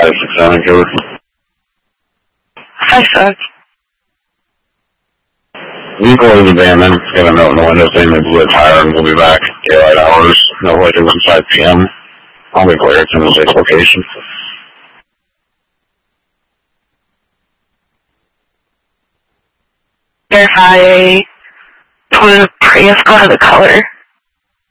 Vancouver. Hi, Suck. Vehicle is abandoned. Got a note in the window saying they blew a tire and we'll be back. Daylight hours. No like it was 5 p.m. I'll be clear. It's in the safe location. Verify Toyota Prius. Go ahead, the color.